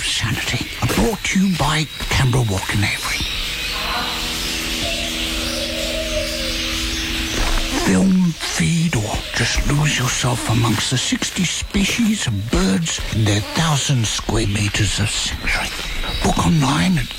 of Sanity are brought to you by Canberra Walk in Avery. Film, feed, or just lose yourself amongst the 60 species of birds in their 1,000 square metres of sanctuary. Book online at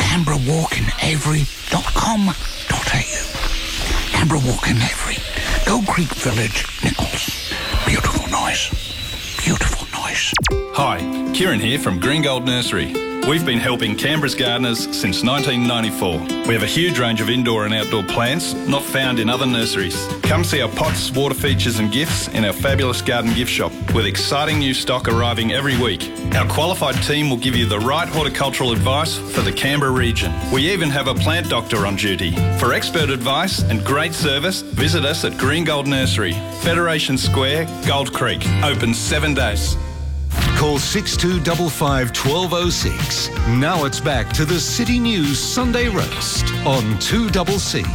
canberrawalkinavery.com.au. Canberra Walk in Avery, Gold Creek Village, Nichols. Beautiful noise. Beautiful noise. Hi, Kieran here from Green Gold Nursery. We've been helping Canberra's gardeners since 1994. We have a huge range of indoor and outdoor plants not found in other nurseries. Come see our pots, water features and gifts in our fabulous garden gift shop with exciting new stock arriving every week. Our qualified team will give you the right horticultural advice for the Canberra region. We even have a plant doctor on duty. For expert advice and great service, visit us at Green Gold Nursery, Federation Square, Gold Creek. Open 7 days. Call 6255 1206. Now it's back to the City News Sunday Roast on 2CC.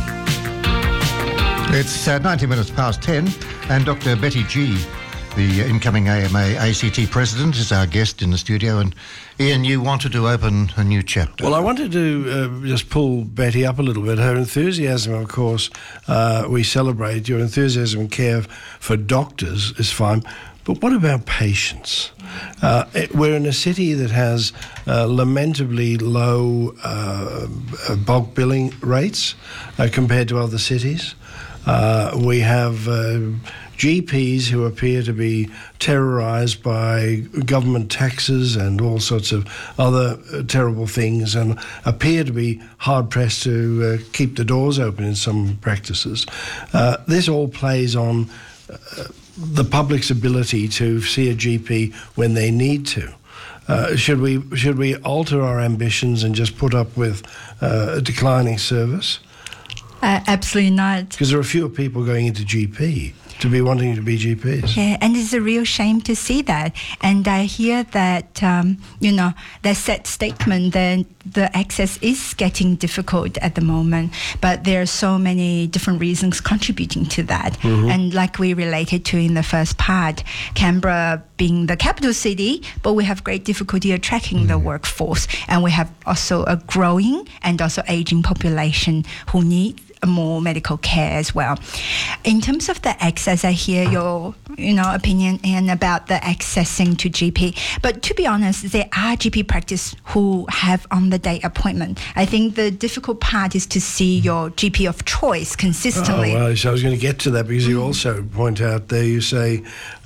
It's 90 minutes past 10 and Dr. Betty G, the incoming AMA ACT President, is our guest in the studio. And Ian, you wanted to open a new chapter. Well, I wanted to just pull Betty up a little bit. Her enthusiasm, of course, we celebrate. Your enthusiasm and care for doctors is fine. But what about patients? We're in a city that has lamentably low bulk billing rates compared to other cities. We have GPs who appear to be terrorised by government taxes and all sorts of other terrible things, and appear to be hard-pressed to keep the doors open in some practices. This all plays on the public's ability to see a GP when they need to. Should we alter our ambitions and just put up with a declining service? Absolutely not. Because there are fewer people going into GP to be wanting to be GPs. Yeah, and it's a real shame to see that. And I hear that, that sad statement that the access is getting difficult at the moment, but there are so many different reasons contributing to that. Mm-hmm. And like we related to in the first part, Canberra being the capital city, but we have great difficulty attracting the workforce. And we have also a growing and also aging population who need more medical care as well. In terms of the access, I hear your opinion and about the accessing to GP. But to be honest, there are GP practice who have on-the-day appointment. I think the difficult part is to see your GP of choice consistently. Oh, well, so I was going to get to that because you also point out there, you say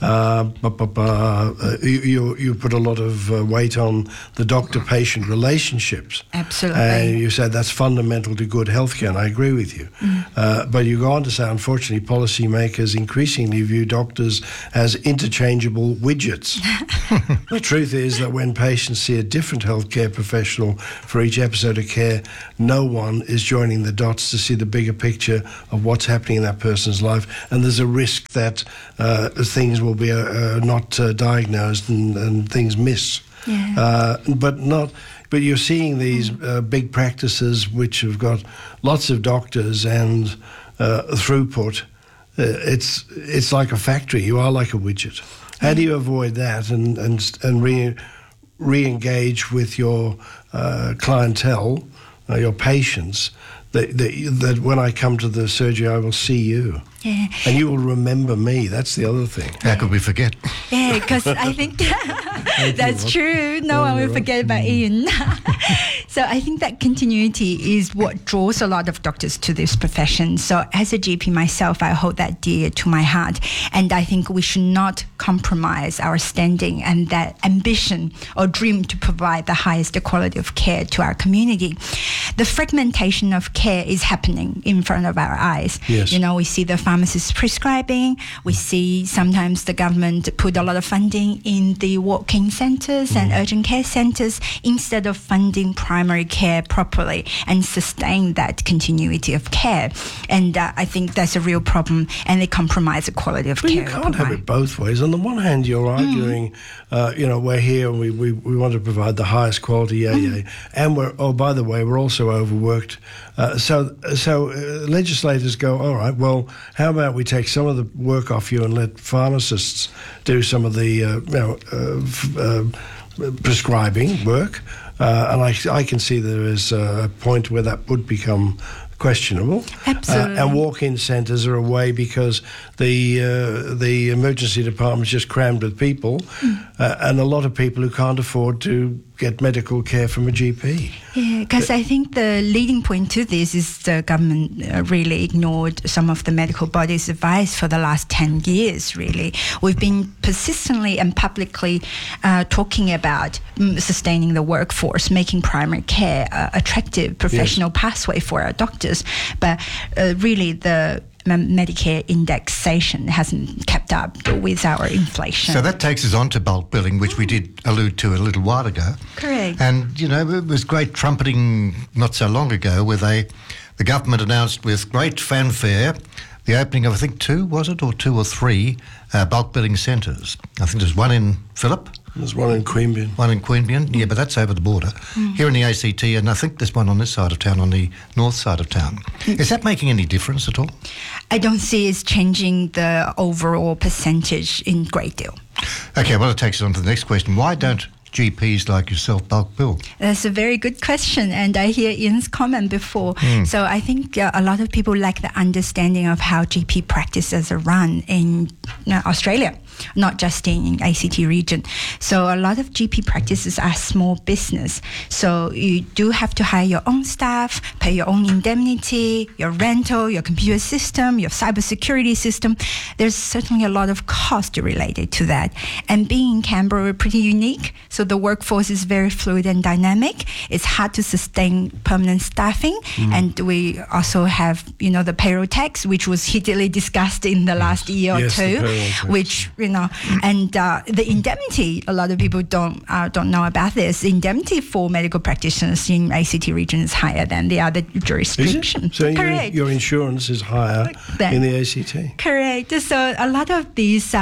you put a lot of weight on the doctor-patient relationships. Absolutely. And you said that's fundamental to good healthcare, and I agree with you. But you go on to say, unfortunately, policymakers increasingly view doctors as interchangeable widgets. The truth is that when patients see a different healthcare professional for each episode of care, no one is joining the dots to see the bigger picture of what's happening in that person's life, and there's a risk that things will be not diagnosed and things miss. Yeah. But you're seeing these big practices which have got lots of doctors and throughput. It's like a factory. You are like a widget. How do you avoid that and re-engage with your clientele, your patients, that when I come to the surgery I will see you? Yeah. And you will remember me. That's the other thing. How could we forget? Yeah, because I think that's true. No one will forget about Ian. So I think that continuity is what draws a lot of doctors to this profession. So as a GP myself, I hold that dear to my heart. And I think we should not compromise our standing and that ambition or dream to provide the highest quality of care to our community. The fragmentation of care is happening in front of our eyes. Yes. We see the pharmacists prescribing. We see sometimes the government put a lot of funding in the walk-in centres and urgent care centres instead of funding primary care properly and sustain that continuity of care. And I think that's a real problem, and they compromise the quality of care. You can't have it both ways. On the one hand, you're arguing, we're here and we want to provide the highest quality, and by the way, we're also overworked. So legislators go, all right, well, how about we take some of the work off you and let pharmacists do some of the prescribing work, and I can see there is a point where that would become questionable. Absolutely. And walk-in centres are a way because the emergency department is just crammed with people, and a lot of people who can't afford to get medical care from a GP. Yeah, because I think the leading point to this is the government really ignored some of the medical bodies' advice for the last 10 years, really. We've been persistently and publicly talking about sustaining the workforce, making primary care attractive professional pathway for our doctors, but really the Medicare indexation hasn't kept up with our inflation. So that takes us on to bulk billing, which we did allude to a little while ago. Correct. And, you know, it was great trumpeting not so long ago where the government announced with great fanfare the opening of, I think, 2 or 3 bulk billing centres. I think there's one in Phillip. There's one in Queanbeyan. One in Queanbeyan, yeah, but that's over the border. Here in the ACT, and I think there's one on this side of town, on the north side of town. Is that making any difference at all? I don't see it's changing the overall percentage in great deal. Okay, well, it takes us on to the next question. Why don't GPs like yourself bulk bill? That's a very good question, and I hear Ian's comment before. So I think a lot of people lack the understanding of how GP practices are run in Australia, not just in ACT region. So a lot of GP practices are small business. So you do have to hire your own staff, pay your own indemnity, your rental, your computer system, your cybersecurity system. There's certainly a lot of cost related to that. And being in Canberra, we're pretty unique. So the workforce is very fluid and dynamic. It's hard to sustain permanent staffing. And we also have, the payroll tax, which was heatedly discussed in the last year or two, which, and the indemnity, a lot of people don't know about this. The indemnity for medical practitioners in ACT region is higher than the other jurisdictions. So your insurance is higher in the ACT? Correct. So a lot of these,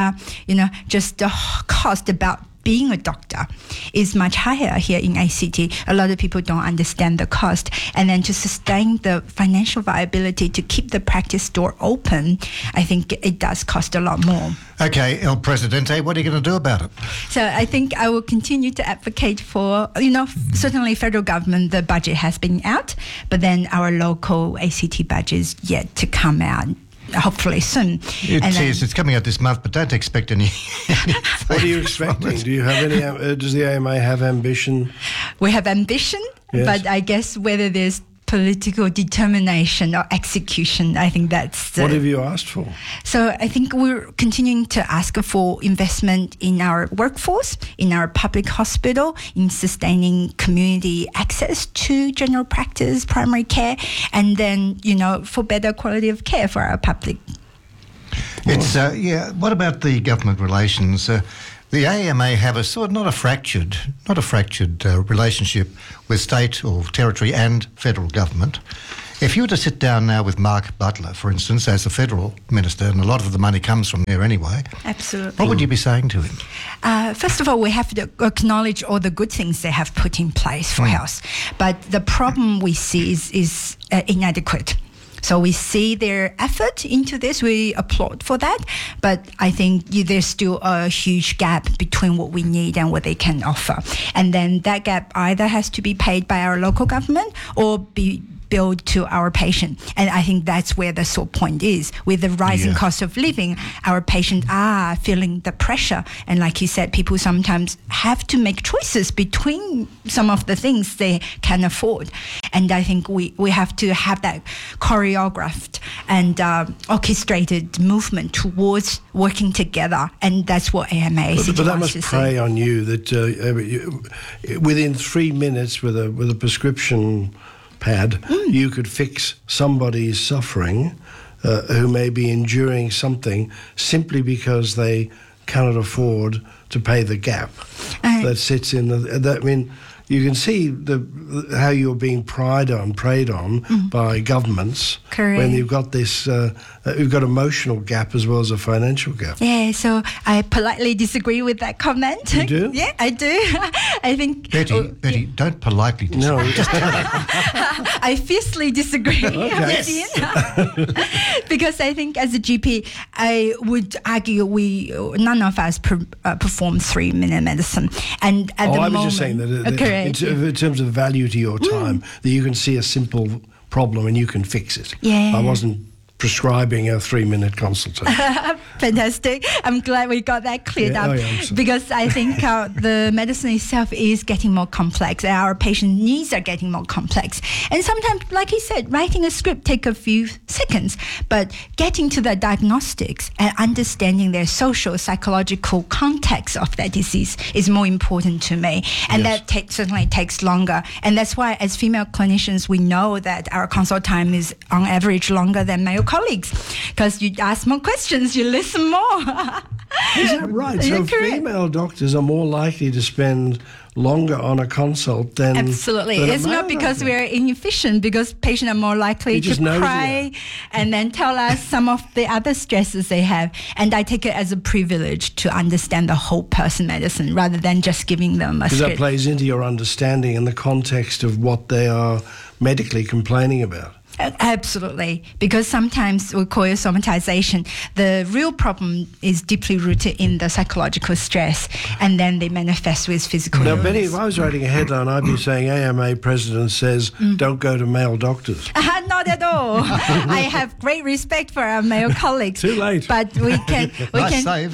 just the cost about being a doctor is much higher here in ACT. A lot of people don't understand the cost. And then to sustain the financial viability to keep the practice door open, I think it does cost a lot more. Okay, El Presidente, what are you going to do about it? So I think I will continue to advocate for, certainly federal government, the budget has been out, but then our local ACT budget is yet to come out. Hopefully soon. It's coming out this month, but don't expect any what are you expecting? Do you have any? Does the AMA have ambition? We have ambition, yes. But I guess whether there's political determination or execution, I think that's what have you asked for? So I think we're continuing to ask for investment in our workforce, in our public hospital, in sustaining community access to general practice, primary care, and then, for better quality of care for our public. It's, what about the government relations? The AMA have a sort of not a fractured relationship with state or territory and federal government. If you were to sit down now with Mark Butler, for instance, as the federal minister, and a lot of the money comes from there anyway, absolutely, what would you be saying to him? First of all, we have to acknowledge all the good things they have put in place for health, but the problem we see is inadequate. So we see their effort into this. We applaud for that. But I think there's still a huge gap between what we need and what they can offer. And then that gap either has to be paid by our local government or be billed to our patient. And I think that's where the sore point is. With the rising cost of living, our patients are feeling the pressure. And like you said, people sometimes have to make choices between some of the things they can afford. And I think we have to have that choreographed and orchestrated movement towards working together. And that's what AMA wants to see. But that must prey on you that within 3 minutes with a prescription pad, you could fix somebody's suffering who may be enduring something simply because they cannot afford to pay the gap that sits in the. you can see how you're being preyed on by governments. Correct. When you've got this, you've got emotional gap as well as a financial gap. Yeah, so I politely disagree with that comment. You do? Yeah, I do. I think... Betty, don't politely disagree. No, just I fiercely disagree. Okay. Because I think as a GP, I would argue none of us perform 3-minute medicine. And at the moment... I was just saying that in terms of value to your time, that you can see a simple problem and you can fix it. Yeah. I wasn't prescribing a 3-minute consultation. Fantastic. I'm glad we got that cleared up. Because I think the medicine itself is getting more complex. Our patient needs are getting more complex. And sometimes, like you said, writing a script takes a few seconds, but getting to the diagnostics and understanding their social, psychological context of that disease is more important to me. And that certainly takes longer. And that's why as female clinicians, we know that our consult time is on average longer than male colleagues, because you ask more questions, you listen more. Is that right? So female doctors are more likely to spend longer on a consult than... Absolutely. It's not because we're inefficient, because patients are more likely to cry and then tell us some of the other stresses they have. And I take it as a privilege to understand the whole person medicine rather than just giving them a script. Because that plays into your understanding and the context of what they are medically complaining about. Absolutely, because sometimes we call it somatization. The real problem is deeply rooted in the psychological stress, and then they manifest with physical illness. Now, Betty, if I was writing a headline, I'd be saying AMA president says, don't go to male doctors. Not at all. I have great respect for our male colleagues. Too late. But we can... Save.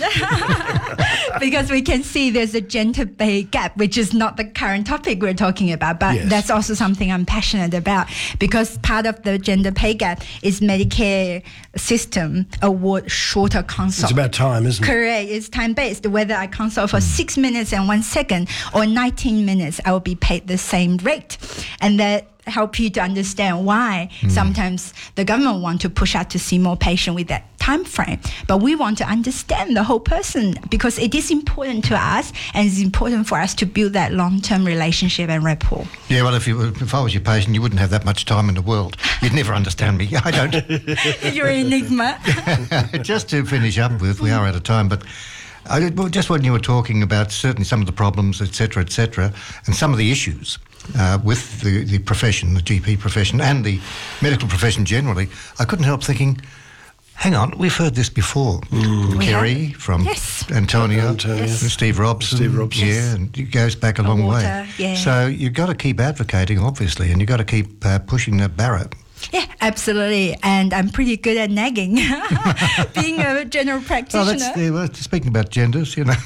Because we can see there's a gender pay gap, which is not the current topic we're talking about, but that's also something I'm passionate about, because part of the gender pay gap is Medicare system award shorter consult. It's about time, isn't it? Correct. It's time-based. Whether I consult for 6 minutes and 1 second or 19 minutes, I will be paid the same rate. And that help you to understand why sometimes the government want to push out to see more patients with that time frame. But we want to understand the whole person, because it is important to us, and it's important for us to build that long-term relationship and rapport. Yeah, well, if I was your patient, you wouldn't have that much time in the world. You'd never understand me. I don't. You're an enigma. Just to finish up with, we are out of time, but just when you were talking about certainly some of the problems, et cetera, and some of the issues with the profession, the GP profession, and the medical profession generally, I couldn't help thinking, hang on, we've heard this before. From Kerry, from Antonia, Steve Robson. Yeah, and it goes back a long way. Yeah. So you've got to keep advocating, obviously, and you've got to keep pushing that barrow. Yeah, absolutely. And I'm pretty good at nagging, being a general practitioner. Speaking about genders, you know.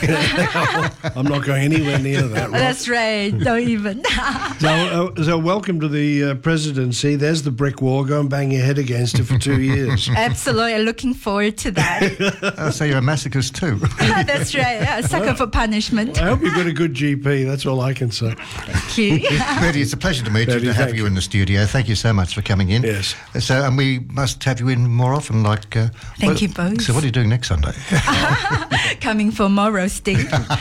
I'm not going anywhere near that. Rob. That's right. Don't even. So welcome to the presidency. There's the brick wall. Go and bang your head against it for 2 years. Absolutely. Looking forward to that. So you're a masochist too. That's right. A sucker for punishment. I hope you've got a good GP. That's all I can say. Thank you. Betty, it's a pleasure to meet you, to have you in the studio. Thank you so much for coming in. Yes. So, and we must have you in more often. Thank you both. So, what are you doing next Sunday? Coming for more roasting.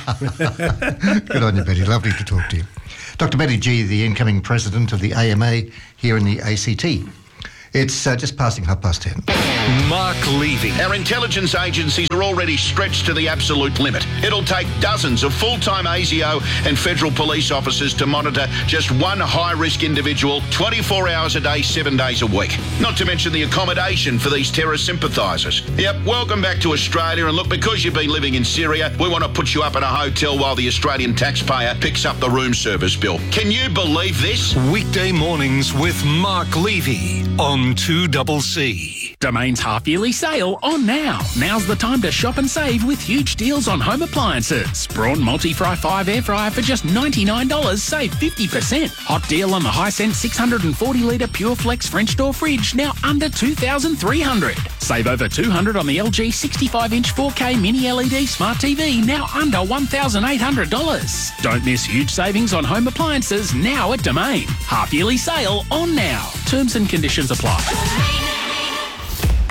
Good on you, Betty. Lovely to talk to you. Dr. Betty Gee, the incoming president of the AMA here in the ACT. It's just passing 10:30. Mark Levy. Our intelligence agencies are already stretched to the absolute limit. It'll take dozens of full-time ASIO and federal police officers to monitor just one high-risk individual 24 hours a day, 7 days a week. Not to mention the accommodation for these terror sympathisers. Yep, welcome back to Australia, and look, because you've been living in Syria, we want to put you up in a hotel while the Australian taxpayer picks up the room service bill. Can you believe this? Weekday mornings with Mark Levy on 2CC. Domain's half-yearly sale on now. Now's the time to shop and save with huge deals on home appliances. Braun Multi-Fry 5 air fryer for just $99, save 50%. Hot deal on the Hisense 640-litre Pure Flex French door fridge, now under $2,300. Save over $200 on the LG 65-inch 4K mini LED smart TV, now under $1,800. Don't miss huge savings on home appliances now at Domain. Half-yearly sale on now. Terms and conditions apply.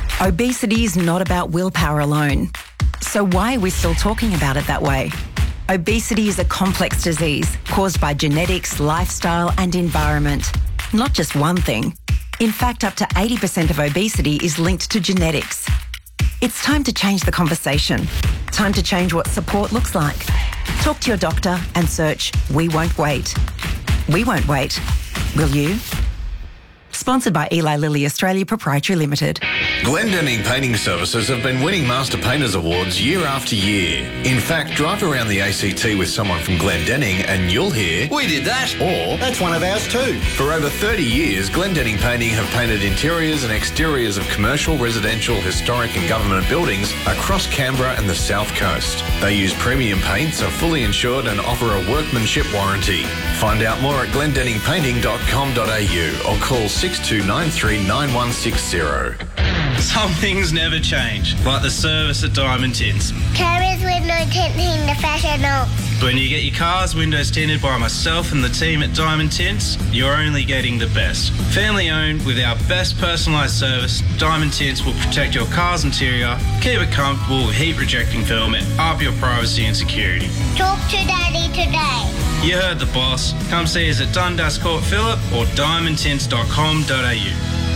Obesity is not about willpower alone. So why are we still talking about it that way? Obesity is a complex disease caused by genetics, lifestyle and environment. Not just one thing. In fact, up to 80% of obesity is linked to genetics. It's time to change the conversation. Time to change what support looks like. Talk to your doctor and search We Won't Wait. We won't wait. Will you? Sponsored by Eli Lilly Australia Proprietary Limited. Glendenning Painting Services have been winning Master Painters Awards year after year. In fact, drive around the ACT with someone from Glendenning and you'll hear, "We did that," or "That's one of ours too." For over 30 years, Glendenning Painting have painted interiors and exteriors of commercial, residential, historic and government buildings across Canberra and the South Coast. They use premium paints, are fully insured and offer a workmanship warranty. Find out more at glendenningpainting.com.au or call 6293 9160. Some things never change, like the service at Diamond Tints. Carers window tinting professional. When you get your car's windows tinted by myself and the team at Diamond Tints, you're only getting the best. Family owned with our best personalised service, Diamond Tints will protect your car's interior, keep it comfortable with heat rejecting film and up your privacy and security. Talk to Daddy today. You heard the boss. Come see us at Dundas Court Phillip or diamondtints.com.au.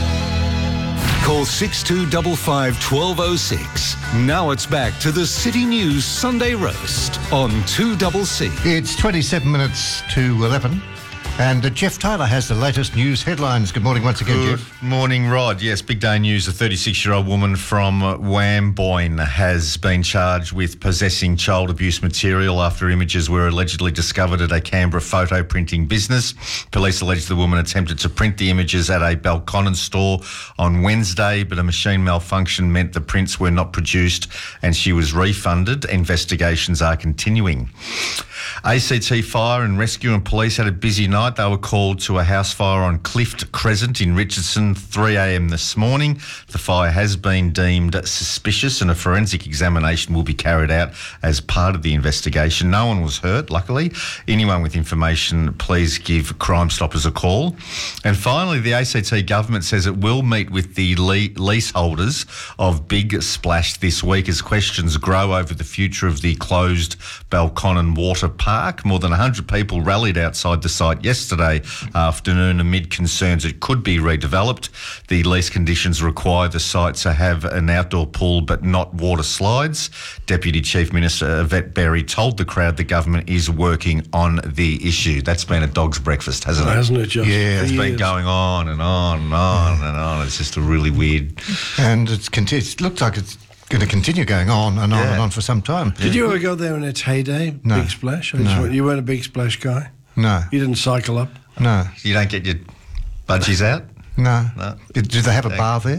Call 6255 1206. Now it's back to the City News Sunday Roast on 2CC. It's 27 minutes to 11. And Jeff Taylor has the latest news headlines. Good morning once again, Jeff. Good morning, Rod. Yes, big day news. A 36-year-old woman from Wamboyne has been charged with possessing child abuse material after images were allegedly discovered at a Canberra photo printing business. Police allege the woman attempted to print the images at a Belconnen store on Wednesday, but a machine malfunction meant the prints were not produced and she was refunded. Investigations are continuing. ACT Fire and Rescue and Police had a busy night. They were called to a house fire on Clift Crescent in Richardson, 3 a.m. this morning. The fire has been deemed suspicious and a forensic examination will be carried out as part of the investigation. No one was hurt, luckily. Anyone with information, please give Crime Stoppers a call. And finally, the ACT government says it will meet with the leaseholders of Big Splash this week as questions grow over the future of the closed Belconnen Water Park. More than 100 people rallied outside the site yesterday afternoon amid concerns it could be redeveloped. The lease conditions require the site to have an outdoor pool but not water slides. Deputy Chief Minister Yvette Berry told the crowd the government is working on the issue. That's been a dog's breakfast, hasn't it? Hasn't it just? Yeah, it's been going on and on and on and on. It's just a really weird... And it looks like it's going to continue going on and on and on for some time. Did you ever go there in its heyday, No. Big Splash? No. You weren't a Big Splash guy? No. You didn't cycle up? No. You don't get your budgies out? No. No. Do they have a bar there?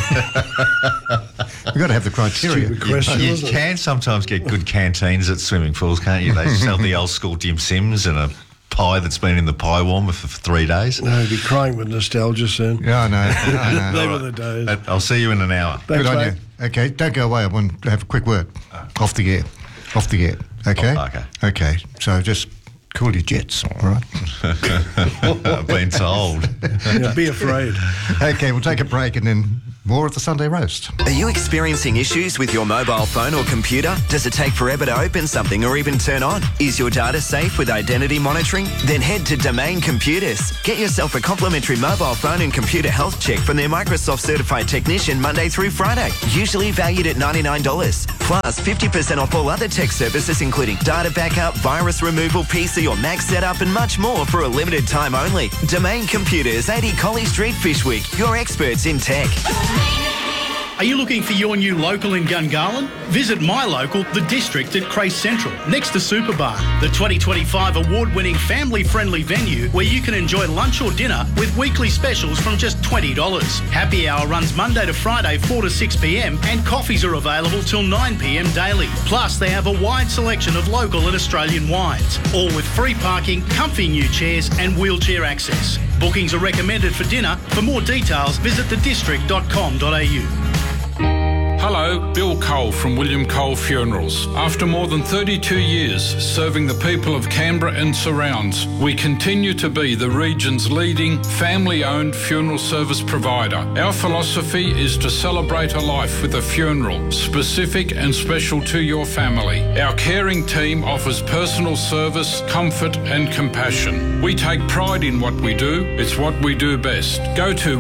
You've got to have the criteria. Stupid question, You wasn't it? can sometimes get good canteens at swimming pools, can't you? They sell the old school dim sims and a pie that's been in the pie warmer for 3 days. No, you'd be crying with nostalgia soon. Yeah, I know. They were the days. I'll see you in an hour. Thanks, Good on mate. you. Okay, don't go away. I want to have a quick word. Off the air. Off the air. Okay? Oh, okay. Okay, so just cool your jets, all right? I've been told. Yeah, be afraid. Okay, we'll take a break and then more of the Sunday Roast. Are you experiencing issues with your mobile phone or computer? Does it take forever to open something or even turn on? Is your data safe with identity monitoring? Then head to Domain Computers. Get yourself a complimentary mobile phone and computer health check from their Microsoft certified technician Monday through Friday, usually valued at $99. Plus 50% off all other tech services including data backup, virus removal, PC or Mac setup and much more for a limited time only. Domain Computers, 80 Collie Street, Fishwick. Your experts in tech. Are you looking for your new local in Gungahlin? Visit my local, The District at Crace Central, next to Superbar, the 2025 award-winning family-friendly venue where you can enjoy lunch or dinner with weekly specials from just $20. Happy hour runs Monday to Friday 4 to 6 p.m. and coffees are available till 9 p.m. daily. Plus, they have a wide selection of local and Australian wines, all with free parking, comfy new chairs and wheelchair access. Bookings are recommended for dinner. For more details, visit thedistrict.com.au. Hello, Bill Cole from William Cole Funerals. After more than 32 years serving the people of Canberra and surrounds, we continue to be the region's leading family-owned funeral service provider. Our philosophy is to celebrate a life with a funeral, specific and special to your family. Our caring team offers personal service, comfort and compassion. We take pride in what we do. It's what we do best. Go to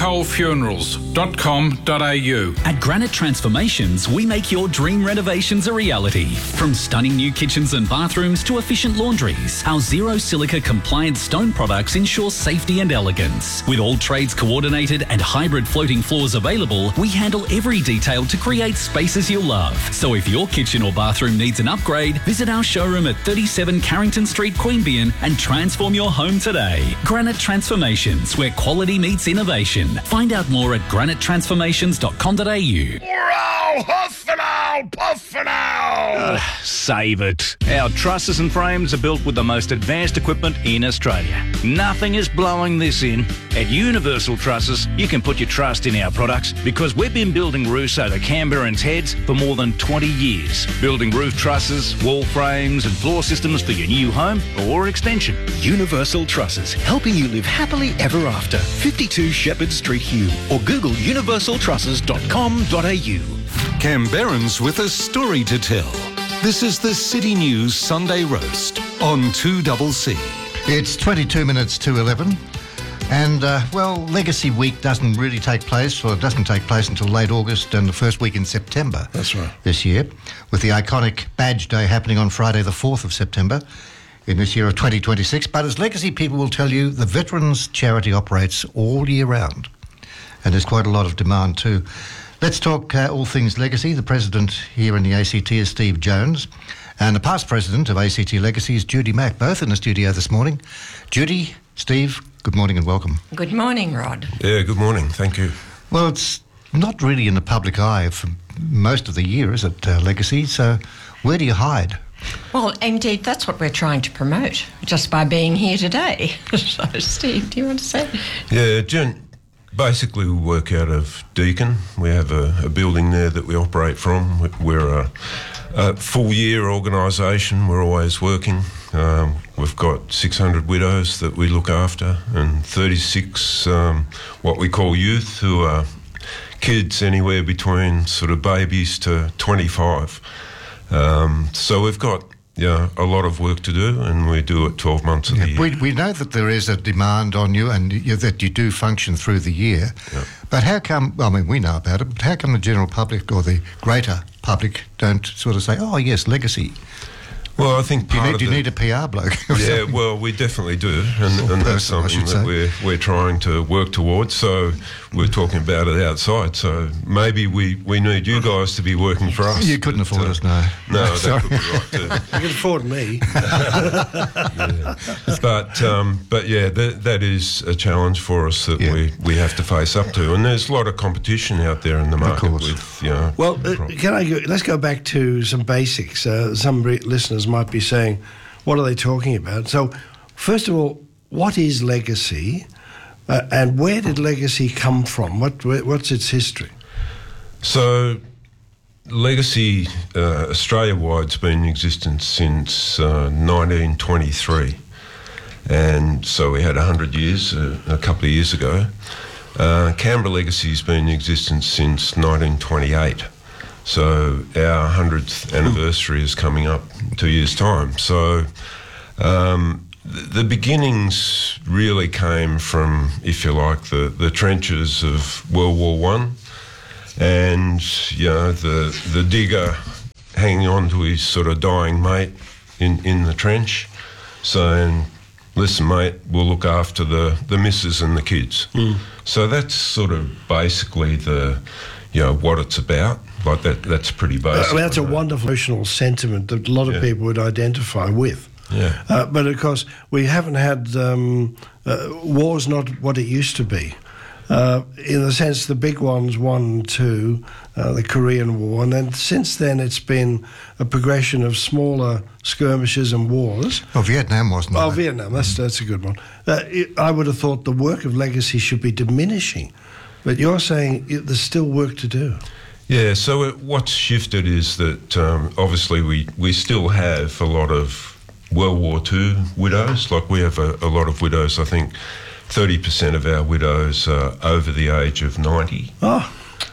williamcolefunerals.com.au. At Granite Transformations, we make your dream renovations a reality. From stunning new kitchens and bathrooms to efficient laundries, our zero silica compliant stone products ensure safety and elegance. With all trades coordinated and hybrid floating floors available, we handle every detail to create spaces you'll love. So if your kitchen or bathroom needs an upgrade, visit our showroom at 37 Carrington Street, Queanbeyan and transform your home today. Granite Transformations, where quality meets innovation. Find out more at granitetransformations.com.au. Wow, huff and owl, puff and owl. Save it. Our trusses and frames are built with the most advanced equipment in Australia. Nothing is blowing this in. At Universal Trusses, you can put your trust in our products because we've been building roofs over Canberrans' heads for more than 20 years. Building roof trusses, wall frames and floor systems for your new home or extension. Universal Trusses, helping you live happily ever after. 52 Shepherd Street, Hume, or Google universaltrusses.com.au. Canberrans with a story to tell. This is the City News Sunday Roast on 2CC. It's 22 minutes to 11. And, Legacy Week doesn't take place until late August and the first week in September. That's right. This year, with the iconic Badge Day happening on Friday the 4th of September in this year of 2026. But as Legacy people will tell you, the Veterans Charity operates all year round. And there's quite a lot of demand too. Let's talk all things Legacy. The president here in the ACT is Steve Jones. And the past president of ACT Legacy is Judy Mack, both in the studio this morning. Judy, Steve, good morning and welcome. Good morning, Rod. Yeah, good morning. Thank you. Well, it's not really in the public eye for most of the year, is it, Legacy? So where do you hide? Well, indeed, that's what we're trying to promote, just by being here today. So, Steve, do you want to say? Yeah, basically we work out of Deakin. We have a building there that we operate from. We're a full-year organisation. We're always working. We've got 600 widows that we look after and 36 what we call youth, who are kids anywhere between sort of babies to 25. So we've got a lot of work to do, and we do it 12 months of the year. We know that there is a demand on you and that you do function through the year. Yeah. But how come, we know about it, but how come the general public or the greater public don't sort of say, oh, yes, Legacy? Well, I think do you need a PR bloke? Yeah, well, we definitely do, and that's something that we're trying to work towards. So we're talking about it outside. So maybe we need you guys to be working for us. You couldn't afford us, no. No, that could be right too. You can afford me. But yeah, that is a challenge for us that we have to face up to, and there's a lot of competition out there in the market. Well, let's go back to some basics. Some listeners might be saying, what are they talking about? So, first of all, what is Legacy, and where did Legacy come from? What's its history? So, Legacy Australia-wide's been in existence since 1923, and so we had 100 years a couple of years ago. Canberra Legacy's been in existence since 1928. So our 100th anniversary is coming up 2 years' time. So the beginnings really came from, if you like, the trenches of World War I, and the digger hanging on to his sort of dying mate in the trench, saying, "Listen, mate, we'll look after the missus and the kids." So that's sort of basically what it's about. Like that's pretty basic. That's a wonderful emotional sentiment that a lot of people would identify with. Yeah. But of course, we haven't had war's not what it used to be. In the sense, the big ones, 1 and 2, the Korean War, and then since then it's been a progression of smaller skirmishes and wars. Oh, Vietnam wasn't it? Oh, Vietnam, that's a good one. I would have thought the work of Legacy should be diminishing, but you're saying there's still work to do. Yeah, so what's shifted is that obviously we still have a lot of World War II widows. Like we have a lot of widows. I think 30% of our widows are over the age of 90. Oh.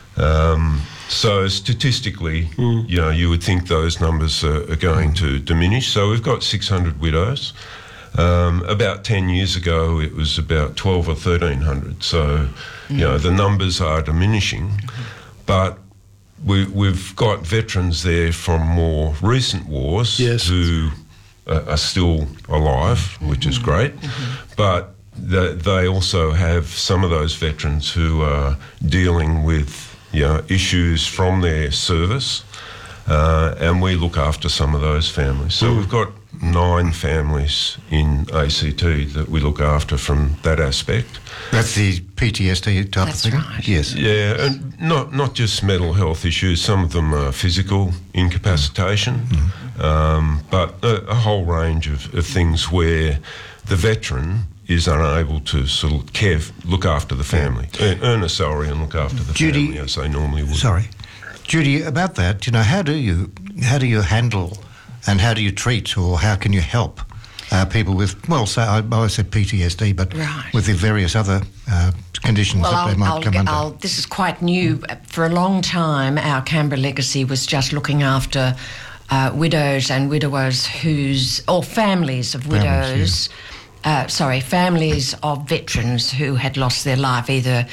So statistically, you would think those numbers are going to diminish. So we've got 600 widows. About 10 years ago, it was about 12 or 1,300. So, the numbers are diminishing. But we've got veterans there from more recent wars who are still alive, which is great. But they also have some of those veterans who are dealing with issues from their service, and we look after some of those families. So we've got 9 families in ACT that we look after from that aspect. That's the PTSD type of thing? That's right. Yes. Yeah, and not just mental health issues. Some of them are physical incapacitation, but a whole range of things where the veteran is unable to sort of look after the family, earn a salary and look after the family as they normally would. Sorry. Judy, about that, how do you handle and how do you treat or how can you help people with, I said PTSD, but with the various other conditions that they might come under? This is quite new. For a long time, our Canberra legacy was just looking after widows and widowers or families of widows. Families of veterans who had lost their life either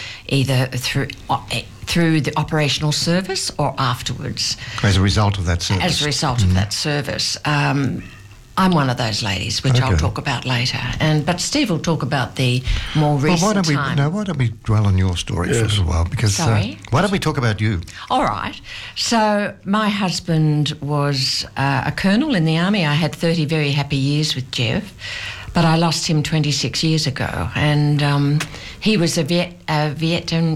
through the operational service or afterwards. As a result of that service. As a result of that service. I'm one of those ladies, which I'll talk about later. But Steve will talk about the more recent time. Why don't we dwell on your story for a little while? Because why don't we talk about you? All right. So my husband was a colonel in the army. I had 30 very happy years with Jeff. But I lost him 26 years ago, and he was a veteran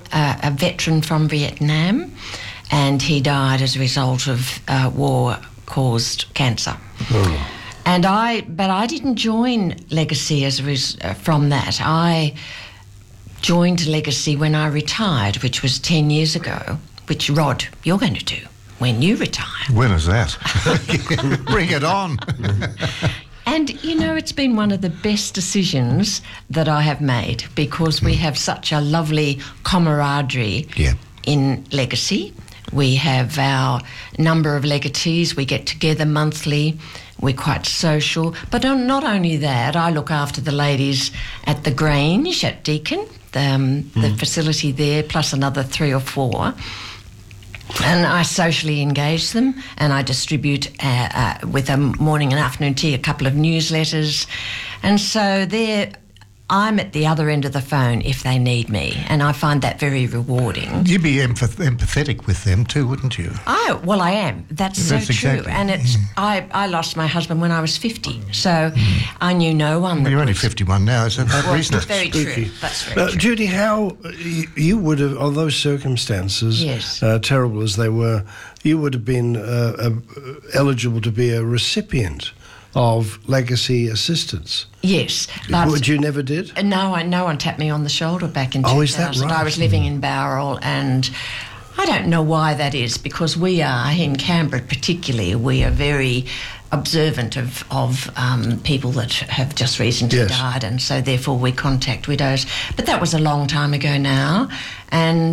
from Vietnam, and he died as a result of war-caused cancer. Oh. But I didn't join Legacy from that. I joined Legacy when I retired, which was 10 years ago, which, Rod, you're going to do when you retire. When is that? Bring it on. And, it's been one of the best decisions that I have made because we have such a lovely camaraderie in Legacy. We have our number of legatees. We get together monthly. We're quite social. But not only that, I look after the ladies at the Grange at Deakin, the facility there, plus another 3 or 4. And I socially engage them, and I distribute with a morning and afternoon tea a couple of newsletters. And so I'm at the other end of the phone if they need me, and I find that very rewarding. You'd be empathetic with them too, wouldn't you? I am. That's so true. Exactly. And I lost my husband when I was 50, so I knew no one. You're only 51 now, so that reason. That's very true. That's very true. Judy, how you would have, on those circumstances, terrible as they were, you would have been eligible to be a recipient of legacy assistance. Yes. But you never did? No one tapped me on the shoulder back in 2000. Is that right? I was living in Bowral, and I don't know why that is, because we are, in Canberra particularly, we are very observant of people that have just recently died, and so therefore we contact widows. But that was a long time ago now. And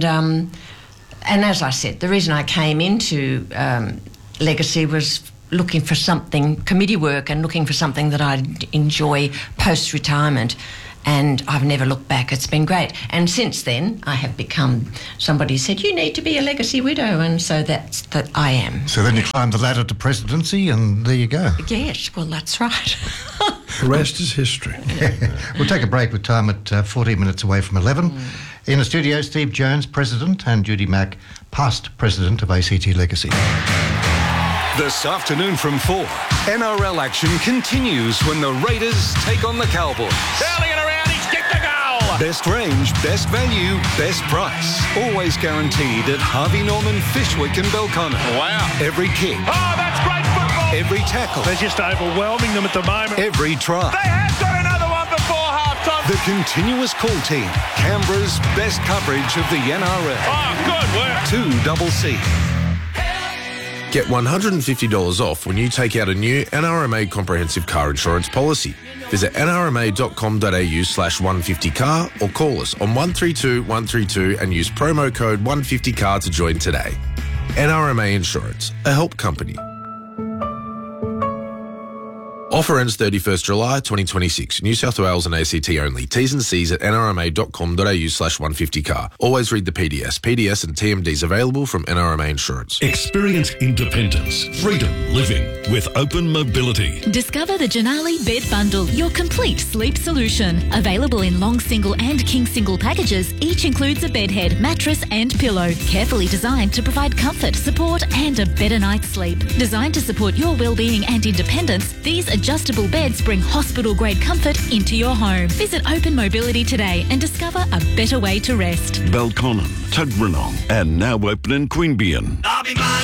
as I said, the reason I came into Legacy was looking for something, committee work, and looking for something that I'd enjoy post-retirement. And I've never looked back. It's been great. And since then, I have become, somebody said, you need to be a legacy widow. And so that I am. So then you climbed the ladder to presidency, and there you go. Yes, well, that's right. The rest is history. We'll take a break with time at 14 minutes away from 11. In the studio, Steve Jones, President, and Judy Mack, past President of ACT Legacy. This afternoon from 4, NRL action continues when the Raiders take on the Cowboys. Curling it around, he's kicked the goal! Best range, best value, best price. Always guaranteed at Harvey Norman, Fishwick and Belconnen. Wow. Every kick. Oh, that's great football! Every tackle. They're just overwhelming them at the moment. Every try. They have got another one before half-time. The Continuous Call Team, Canberra's best coverage of the NRL. Oh, good work. 2CC. Get $150 off when you take out a new NRMA comprehensive car insurance policy. Visit nrma.com.au/150car or call us on 132 132 and use promo code 150car to join today. NRMA Insurance, a help company. Offer ends 31st July 2026. New South Wales and ACT only. T's and C's at nrma.com.au/150car. Always read the PDS. PDS and TMDs available from NRMA Insurance. Experience independence, freedom living with Open Mobility. Discover the Janali Bed Bundle, your complete sleep solution. Available in long single and king single packages, each includes a bed head, mattress and pillow. Carefully designed to provide comfort, support and a better night's sleep. Designed to support your well-being and independence, these adjustable beds bring hospital-grade comfort into your home. Visit Open Mobility today and discover a better way to rest. Belconnen, Tuggeranong, and now open in Queanbeyan. I'll be mine